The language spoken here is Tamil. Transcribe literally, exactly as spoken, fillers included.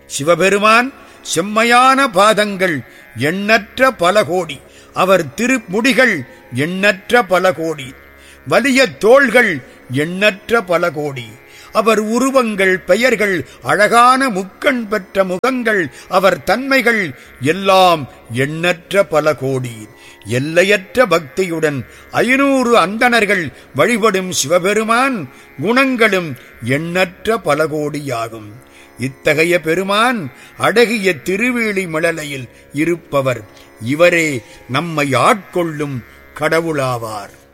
சிவபெருமான் செம்மையான பாதங்கள் எண்ணற்ற பல கோடி, அவர் திருமுடிகள் எண்ணற்ற பல கோடி, வலிய தோள்கள் எண்ணற்ற பல கோடி, அவர் உருவங்கள் பெயர்கள் அழகான முக்கண் பெற்ற முகங்கள், அவர் தன்மைகள் எல்லாம் எண்ணற்ற பல கோடி. எல்லையற்ற பக்தியுடன் ஐநூறு அந்தணர்கள் வழிபடும் சிவபெருமான் குணங்களும் எண்ணற்ற பல கோடியாகும். இத்தகைய பெருமான் அழகிய திருவேலி மழலையில் இருப்பவர். இவரே நம்மை ஆட்கொள்ளும் கடவுளாவார்.